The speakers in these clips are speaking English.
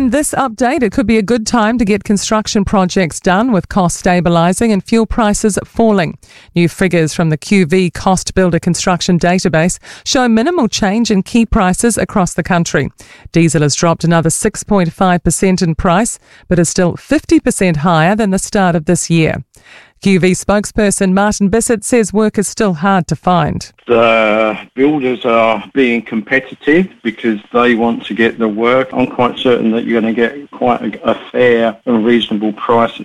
In this update, it could be a good time to get construction projects done with costs stabilising and fuel prices falling. New figures from the QV Cost Builder Construction Database show minimal change in key prices across the country. Diesel has dropped another 6.5% in price, but is still 50% higher than the start of this year. QV spokesperson Martin Bissett says work is still hard to find. The builders are being competitive because they want to get the work. I'm quite certain that you're going to get quite a fair and reasonable price.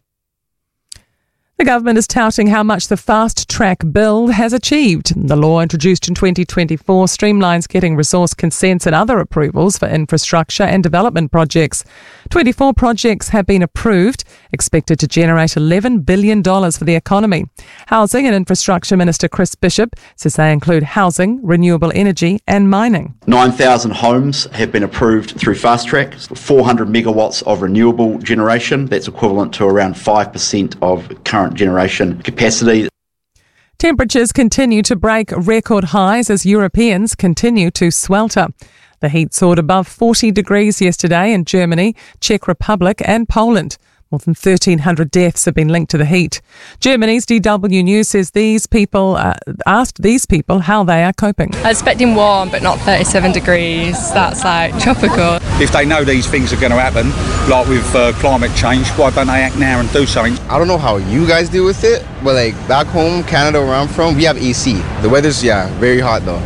The government is touting how much the Fast Track Bill has achieved. The law, introduced in 2024, streamlines getting resource consents and other approvals for infrastructure and development projects. 24 projects have been approved, expected to generate $11 billion for the economy. Housing and Infrastructure Minister Chris Bishop says they include housing, renewable energy and mining. 9,000 homes have been approved through Fast Track, 400 megawatts of renewable generation. That's equivalent to around 5% of current generation capacity. Temperatures continue to break record highs as Europeans continue to swelter. The heat soared above 40 degrees yesterday in Germany, Czech Republic and Poland. More than 1,300 deaths have been linked to the heat. Germany's DW News says these people asked these people how they are coping. I was expecting warm, but not 37 degrees. That's like tropical. If they know these things are going to happen, like with climate change, why don't they act now and do something? I don't know how you guys deal with it, but like back home, Canada, where I'm from, we have AC. The weather's, very hot though.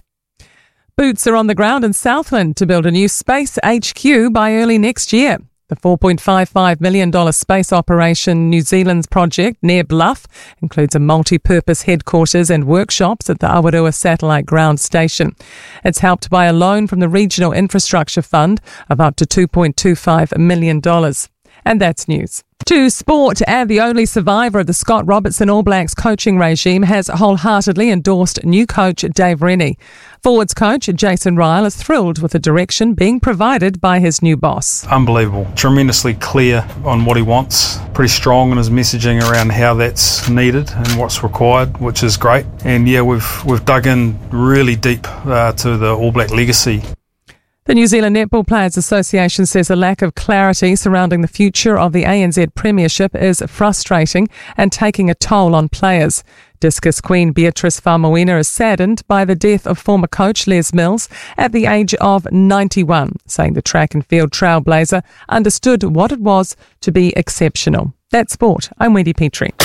Boots are on the ground in Southland to build a new space HQ by early next year. The $4.55 million space operation New Zealand's project near Bluff includes a multi-purpose headquarters and workshops at the Awarua Satellite Ground Station. It's helped by a loan from the Regional Infrastructure Fund of up to $2.25 million. And that's news. To sport, and the only survivor of the Scott Robertson All Blacks coaching regime has wholeheartedly endorsed new coach Dave Rennie. Forwards coach Jason Ryle is thrilled with the direction being provided by his new boss. Unbelievable. Tremendously clear on what he wants. Pretty strong in his messaging around how that's needed and what's required, which is great. And we've dug in really deep to the All Black legacy. The New Zealand Netball Players Association says a lack of clarity surrounding the future of the ANZ Premiership is frustrating and taking a toll on players. Discus Queen Beatrice Faumuina is saddened by the death of former coach Les Mills at the age of 91, saying the track and field trailblazer understood what it was to be exceptional. That's sport. I'm Wendy Petrie.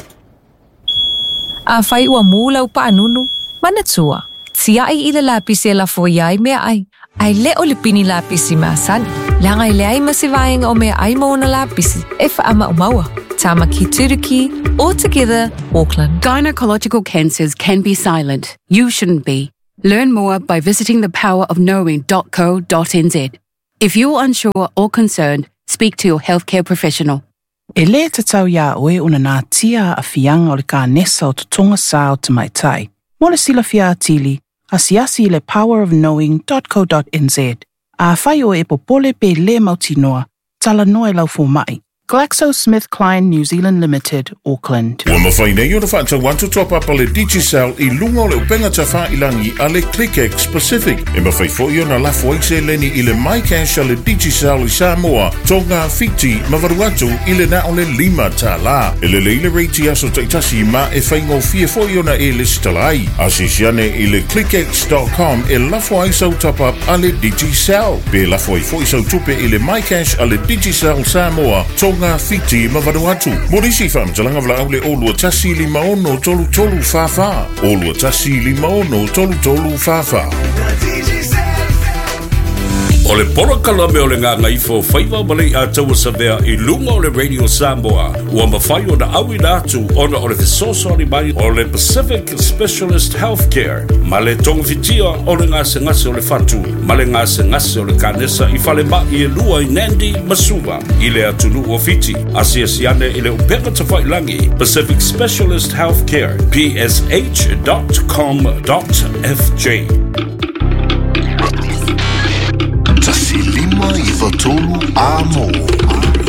A whai ua mūlau paanunu, manatua. Tia ai ila lapisi la foiai mea ai. Ai le o le pini lapisi maasan. Langa i le ai masivaing o mea ai mauna lapisi. E whaama o maua. Tamaki Turuki, all together, Auckland. Gynecological cancers can be silent. You shouldn't be. Learn more by visiting thepowerofknowing.co.nz. If you're unsure or concerned, speak to your healthcare professional. E le te tau ia oe una nā tia a fianga o le ka nesa o tutonga sa o te maitai. Mo le sila fia atili, asiasi le powerofknowing.co.nz. A whai o e popole pe le mautinoa, tala noe lau fo mai. GlaxoSmithKline New Zealand Limited, Auckland. Ua mawhai nei o na whaata want to top up a le Digicel I lunga o le upenga ta whailangi a le ClickX Pacific. E mawhai fo I o na lafo se leni I le MyCash a le Digicel I Samoa, tonga fiti mavaruatu I le na o le 5 ta la. E le leile reiti aso taitasi ma e whaingo fia fo I o na e le stalai. Asisiane I le ClickX.com e lafo ai sau top up a le Digicel. Pe lafo I fo I sau tupe I le MyCash a le Digicel Samoa, tonga fiti mavaruatu. Morisi whamtalanga vla aule olua tasi 5 tolu fafa. Olua tasi 5 tolu fafa. O le polokala me o le ngā ngaifo whaiva malei a taua savea I lunga o le Radio Samoa. Ua mawhai o na awi nātu ona o le fesosoni mai o le Pacific Specialist Healthcare. Ma le tongafitia o le ngase ngase o le fatu. Ma le ngase ngase o le kanesa I whale mai e lua I Nandi Masuva. I le atunu o fiti. Asiasiane I le upeka ta whailangi. Pacific Specialist Healthcare. psh.com.fj. Tasi 5 I tolu a mo.